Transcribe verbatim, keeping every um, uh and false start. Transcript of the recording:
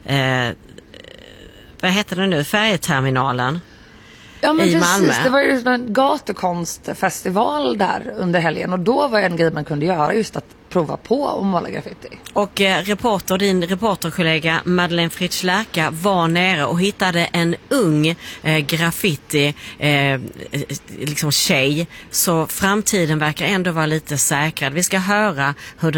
eh, vad heter det nu, färjeterminalen. Ja, men i precis. Malmö. Det var ju en gatukonstfestival där under helgen och då var en grej man kunde göra just att prova på att måla graffiti. Och eh, reporter, din reporterkollega Madeleine Fritz Lärka var nere och hittade en ung eh, graffiti eh, liksom tjej. Så framtiden verkar ändå vara lite säkrad. Vi ska höra hur